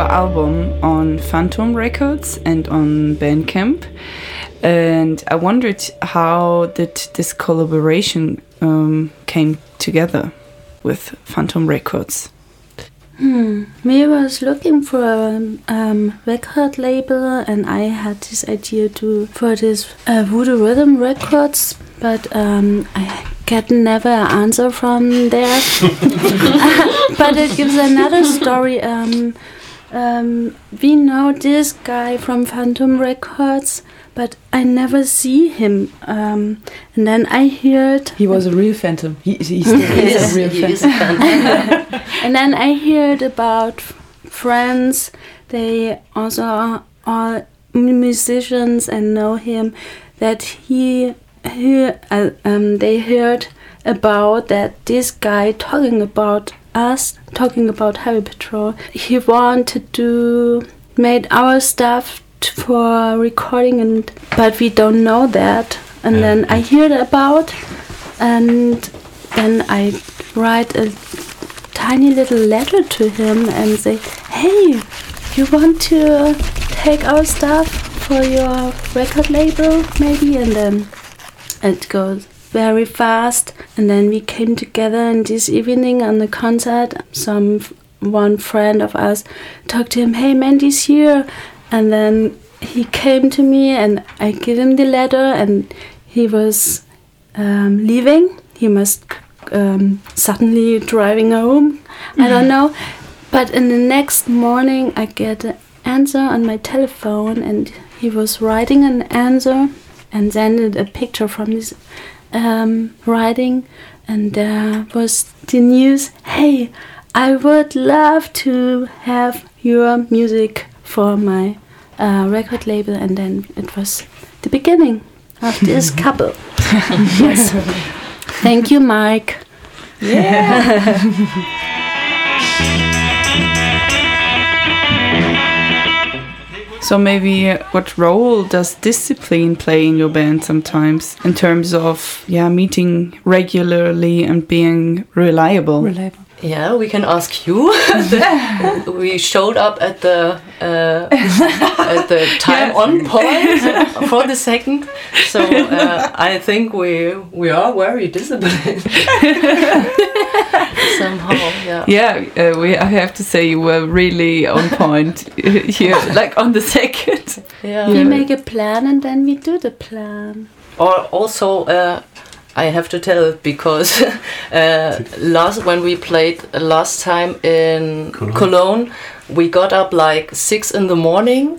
album on Phantom Records and on Bandcamp. And I wondered, how did this collaboration came together with Phantom Records? We was looking for a record label, and I had this idea for this Voodoo Rhythm Records, but I get never an answer from there. But it gives another story. We know this guy from Phantom Records, but I never see him. And then I heard he was a real phantom. He still is a real phantom. And then I heard about friends. They also are musicians and know him. That they heard about that this guy talking about Heavy Patrol. He wanted to make our stuff for recording, but we don't know that. And then I heard about, and then I write a tiny little letter to him and say, hey, you want to take our stuff for your record label maybe? And then it goes very fast, and then we came together in this evening on the concert. One friend of us talked to him, hey, Mandy's here. And then he came to me and I gave him the letter, and he was leaving. He must suddenly driving home. I don't know. But in the next morning I get an answer on my telephone, and he was writing an answer and sent a picture from this writing, and there was the news, hey, I would love to have your music for my record label. And then it was the beginning of this couple. Yes. Thank you, Mike. Yeah. So maybe what role does discipline play in your band sometimes in terms of meeting regularly and being reliable? Yeah, we can ask you. We showed up at the time on point for the second, so I think we are very disciplined somehow. I have to say you were really on point here, like on the second. Yeah, we make a plan and then we do the plan. Or also. I have to tell it because when we played last time in Cologne, we got up like 6 in the morning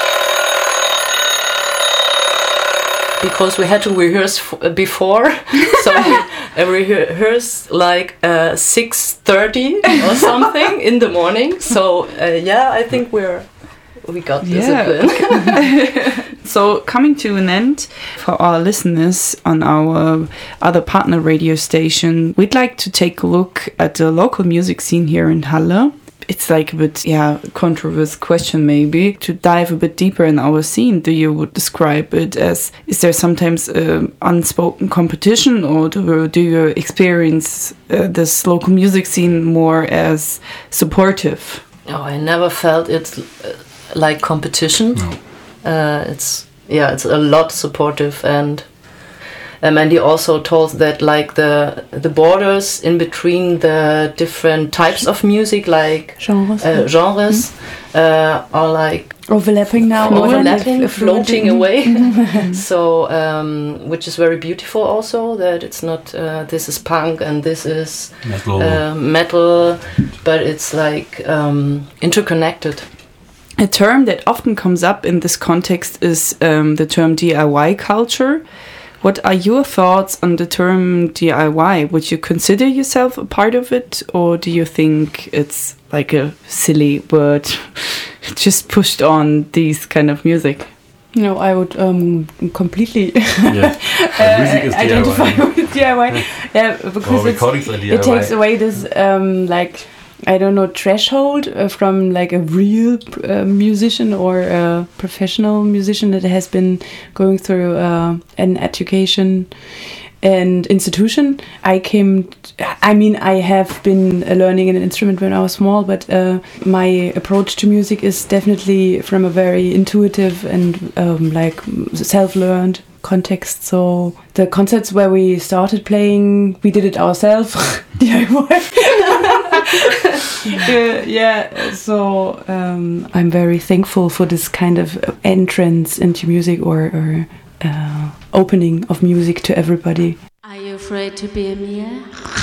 because we had to rehearse before. So we rehearsed like 6:30 or something in the morning. So I think we got discipline. So coming to an end for our listeners on our other partner radio station, we'd like to take a look at the local music scene here in Halle. It's like a bit, controversial question maybe. To dive a bit deeper in our scene, do you would describe it as, is there sometimes unspoken competition, or do you experience this local music scene more as supportive? No, I never felt it's like competition. No. It's a lot supportive, and Mandy also told that like the borders in between the different types of music, like genres are like overlapping now, floating away. So which is very beautiful also, that it's not this is punk and this is metal, but it's like interconnected. A term that often comes up in this context is the term DIY culture. What are your thoughts on the term DIY? Would you consider yourself a part of it, or do you think it's like a silly word just pushed on these kind of music? No, I would completely identify with DIY. Because it takes away this threshold from like a real musician or a professional musician that has been going through an education and institution. I have been learning an instrument when I was small, but my approach to music is definitely from a very intuitive and like self-learned context. So the concerts where we started playing, we did it ourselves. DIY. So I'm very thankful for this kind of entrance into music or opening of music to everybody. Are you afraid to be a Mia?